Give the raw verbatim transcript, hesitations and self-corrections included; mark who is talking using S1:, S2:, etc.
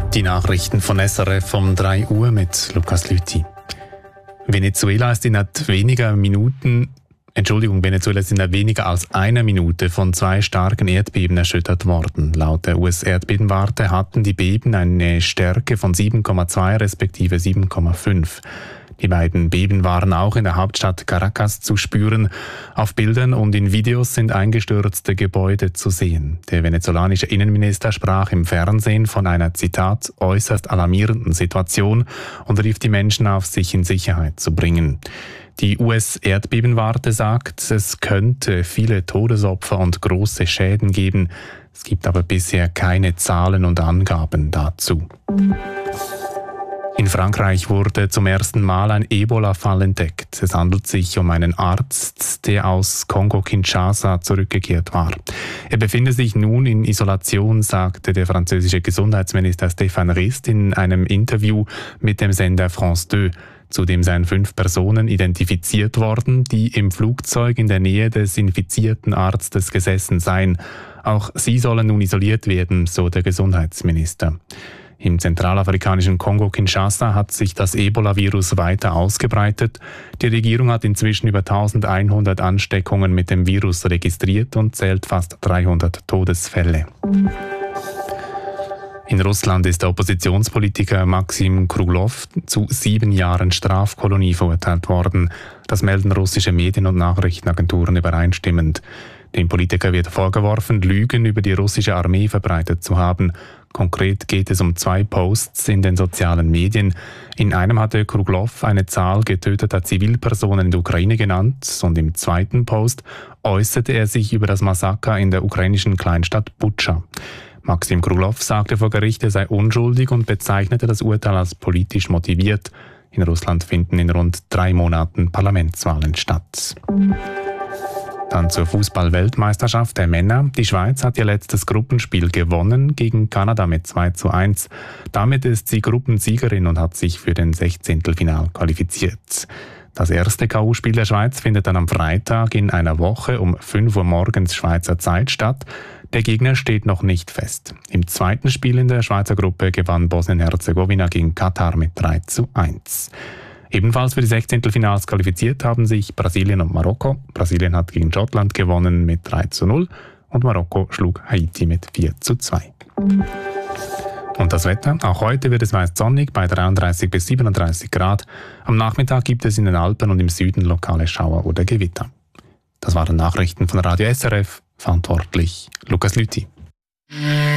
S1: Die Nachrichten von S R F um drei Uhr mit Lukas Lüthi. Venezuela ist innerhalb weniger Minuten, Entschuldigung, Venezuela ist innerhalb weniger als einer Minute von zwei starken Erdbeben erschüttert worden. Laut der U S-Erdbebenwarte hatten die Beben eine Stärke von sieben Komma zwei respektive sieben Komma fünf. Die beiden Beben waren auch in der Hauptstadt Caracas zu spüren. Auf Bildern und in Videos sind eingestürzte Gebäude zu sehen. Der venezolanische Innenminister sprach im Fernsehen von einer, Zitat, äußerst alarmierenden Situation und rief die Menschen auf, sich in Sicherheit zu bringen. Die U S-Erdbebenwarte sagt, es könnte viele Todesopfer und große Schäden geben. Es gibt aber bisher keine Zahlen und Angaben dazu. In Frankreich wurde zum ersten Mal ein Ebola-Fall entdeckt. Es handelt sich um einen Arzt, der aus Kongo-Kinshasa zurückgekehrt war. Er befinde sich nun in Isolation, sagte der französische Gesundheitsminister Stéphane Rist in einem Interview mit dem Sender France zwei. Zudem seien fünf Personen identifiziert worden, die im Flugzeug in der Nähe des infizierten Arztes gesessen seien. Auch sie sollen nun isoliert werden, so der Gesundheitsminister. Im zentralafrikanischen Kongo-Kinshasa hat sich das Ebola-Virus weiter ausgebreitet. Die Regierung hat inzwischen über eintausendeinhundert Ansteckungen mit dem Virus registriert und zählt fast dreihundert Todesfälle. In Russland ist der Oppositionspolitiker Maxim Kruglow zu sieben Jahren Strafkolonie verurteilt worden. Das melden russische Medien- und Nachrichtenagenturen übereinstimmend. Dem Politiker wird vorgeworfen, Lügen über die russische Armee verbreitet zu haben. Konkret geht es um zwei Posts in den sozialen Medien. In einem hatte Kruglow eine Zahl getöteter Zivilpersonen in der Ukraine genannt und im zweiten Post äußerte er sich über das Massaker in der ukrainischen Kleinstadt Butscha. Maxim Kruglow sagte vor Gericht, er sei unschuldig und bezeichnete das Urteil als politisch motiviert. In Russland finden in rund drei Monaten Parlamentswahlen statt. Dann zur Fußball-Weltmeisterschaft der Männer. Die Schweiz hat ihr letztes Gruppenspiel gewonnen gegen Kanada mit zwei zu eins. Damit ist sie Gruppensiegerin und hat sich für den Sechzehntelfinal qualifiziert. Das erste K O-Spiel der Schweiz findet dann am Freitag in einer Woche um fünf Uhr morgens Schweizer Zeit statt. Der Gegner steht noch nicht fest. Im zweiten Spiel in der Schweizer Gruppe gewann Bosnien-Herzegowina gegen Katar mit drei zu eins. Ebenfalls für die Sechzehntelfinals qualifiziert haben sich Brasilien und Marokko. Brasilien hat gegen Schottland gewonnen mit drei zu null und Marokko schlug Haiti mit vier zu zwei. Und das Wetter? Auch heute wird es meist sonnig bei dreiunddreißig bis siebenunddreißig Grad. Am Nachmittag gibt es in den Alpen und im Süden lokale Schauer oder Gewitter. Das waren Nachrichten von Radio S R F. Verantwortlich Lukas Lüthi.